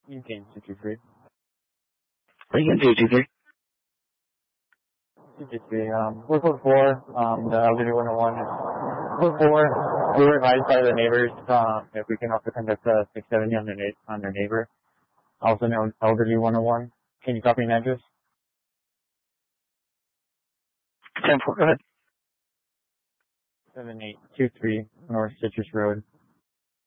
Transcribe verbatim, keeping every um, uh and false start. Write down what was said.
Maintain two two three. Lincoln two two three. two two three. Um, four four four, um, the Elderly one oh one is four four. We were advised by the neighbors, um, if we can also conduct a six seventy on their, na- on their neighbor. Also known Elderly one oh one. Can you copy an address? ten four, go ahead. seven eight two three North Citrus Road,